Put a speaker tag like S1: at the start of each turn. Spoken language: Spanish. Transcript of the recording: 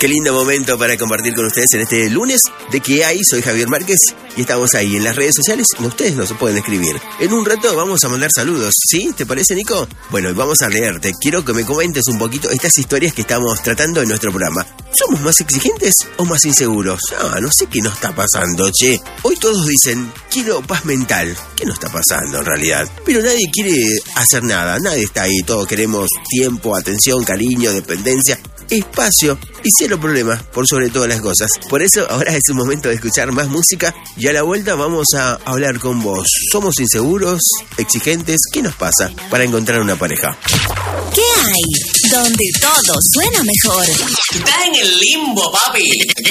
S1: Qué lindo momento para compartir con ustedes en este lunes de ¿Qué hay? Soy Javier Márquez y estamos ahí en las redes sociales. Ustedes nos pueden escribir. En un rato vamos a mandar saludos, ¿sí? ¿Te parece, Nico? Bueno, vamos a leerte. Quiero que me comentes un poquito estas historias que estamos tratando en nuestro programa. ¿Somos más exigentes o más inseguros? No sé qué nos está pasando, che. Hoy todos dicen, quiero paz mental. ¿Qué nos está pasando en realidad? Pero nadie quiere hacer nada. Nadie está ahí. Todos queremos tiempo, atención, cariño, dependencia, espacio y cero problemas por sobre todas las cosas. Por eso ahora es un momento de escuchar más música y a la vuelta vamos a hablar con vos. ¿Somos inseguros? ¿Exigentes? ¿Qué nos pasa para encontrar una pareja?
S2: ¿Qué hay? Donde todo suena mejor.
S3: Está en el limbo, papi.